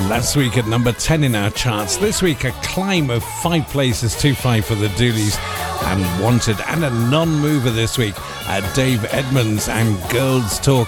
Last week at number 10 in our charts. This week a climb of 5 places, 2-5 for the Dooleys and Wanted. And a non-mover this week, Dave Edmunds and Girls Talk.